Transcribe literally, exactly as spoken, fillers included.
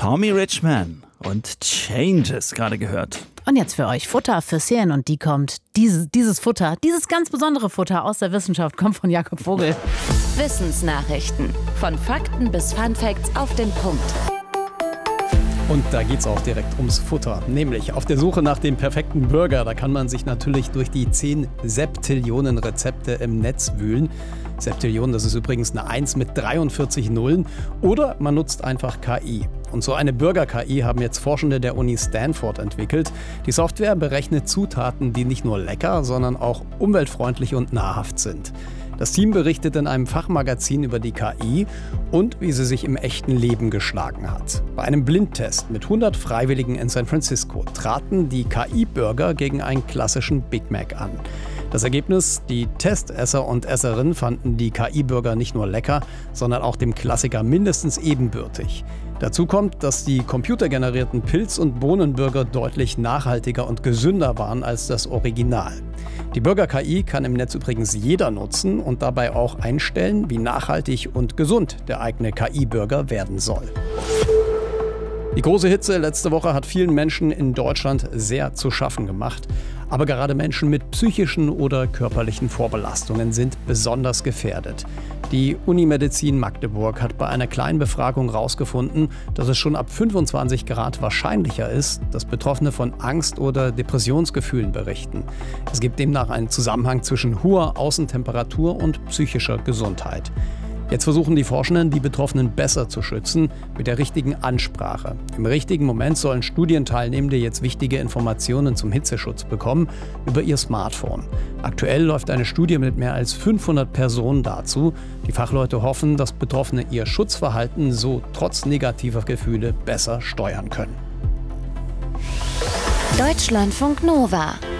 Tommy Richman und Changes gerade gehört. Und jetzt für euch Futter für Serien und die kommt. Dieses, dieses Futter, dieses ganz besondere Futter aus der Wissenschaft kommt von Jakob Vogel. Wissensnachrichten. Von Fakten bis Funfacts auf den Punkt. Und da geht's auch direkt ums Futter. Nämlich auf der Suche nach dem perfekten Burger. Da kann man sich natürlich durch die zehn Septillionen Rezepte im Netz wühlen. Septillionen, das ist übrigens eine eins mit dreiundvierzig Nullen. Oder man nutzt einfach K I. Und so eine Burger-K I haben jetzt Forschende der Uni Stanford entwickelt. Die Software berechnet Zutaten, die nicht nur lecker, sondern auch umweltfreundlich und nahrhaft sind. Das Team berichtet in einem Fachmagazin über die K I und wie sie sich im echten Leben geschlagen hat. Bei einem Blindtest mit hundert Freiwilligen in San Francisco traten die K I-Burger gegen einen klassischen Big Mac an. Das Ergebnis: Die Testesser und Esserinnen fanden die K I-Burger nicht nur lecker, sondern auch dem Klassiker mindestens ebenbürtig. Dazu kommt, dass die computergenerierten Pilz- und Bohnenburger deutlich nachhaltiger und gesünder waren als das Original. Die Burger-K I kann im Netz übrigens jeder nutzen und dabei auch einstellen, wie nachhaltig und gesund der eigene K I-Burger werden soll. Die große Hitze letzte Woche hat vielen Menschen in Deutschland sehr zu schaffen gemacht. Aber gerade Menschen mit psychischen oder körperlichen Vorbelastungen sind besonders gefährdet. Die Unimedizin Magdeburg hat bei einer kleinen Befragung herausgefunden, dass es schon ab fünfundzwanzig Grad wahrscheinlicher ist, dass Betroffene von Angst- oder Depressionsgefühlen berichten. Es gibt demnach einen Zusammenhang zwischen hoher Außentemperatur und psychischer Gesundheit. Jetzt versuchen die Forschenden, die Betroffenen besser zu schützen, mit der richtigen Ansprache. Im richtigen Moment sollen Studienteilnehmende jetzt wichtige Informationen zum Hitzeschutz bekommen über ihr Smartphone. Aktuell läuft eine Studie mit mehr als fünfhundert Personen dazu. Die Fachleute hoffen, dass Betroffene ihr Schutzverhalten so trotz negativer Gefühle besser steuern können. Deutschlandfunk Nova.